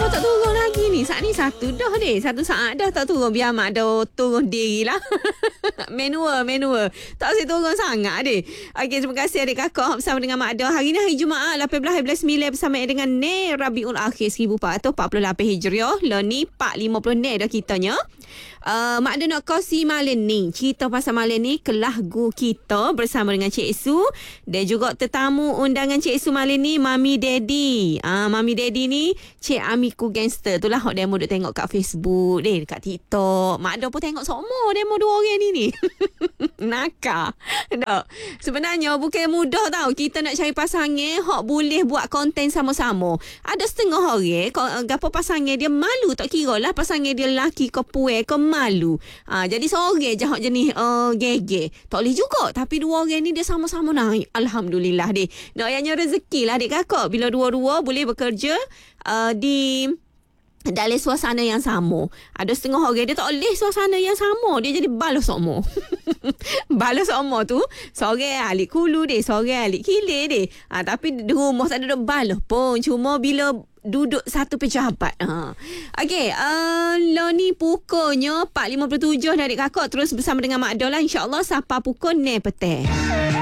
Kenapa tak turun lagi ni? Saat ni satu dah deh. Satu saat dah tak turun. Biar mak dah turun diri lah. Manual. Tak usah turun sangat deh. Okey, terima kasih adik kakak bersama dengan Mak Dah. Hari ni hari Jumaat 18/9 bersama dengan Ner Rabiul Akhir 1448 Hijriah. Lah ni 450 Ner dah kitanya. Mak Dah nak kongsi malam ni. Cerita pasal malam ni ke lagu kita bersama dengan Cik Su. Dan juga tetamu undangan Cik Su malam ni Mami Daddy. Mami Daddy ni Cik Amiku Gangster. Itulah hok demo duk tengok kat Facebook deh, dekat TikTok. Mak Dah pun tengok semua demo dua orang ni. Nakal. Tak. Sebenarnya bukan mudah tau kita nak cari pasangan hok boleh buat konten sama-sama. Ada setengah orang gapo pasangan dia malu, tak kira lah pasangan dia lelaki ke puan ke malu. Jadi seorang je hok jenis gege. Tak boleh juga, tapi dua orang ni dia sama-sama naik. Alhamdulillah deh. Doanya rezeki lah adik kakak bila dua-dua boleh bekerja di dalam suasana yang sama. Ada setengah orang dia tak boleh suasana yang sama. Dia jadi balas sama. Balas sama tu seorang alik kulu dia, seorang alik kilir dia. Tapi di rumah tak ada balas pun. Cuma bila duduk satu pejabat. Okey, lo ni pukulnya 4.57 dari kakak terus bersama dengan Mak Dah lah. InsyaAllah sampai pukul 9 petang.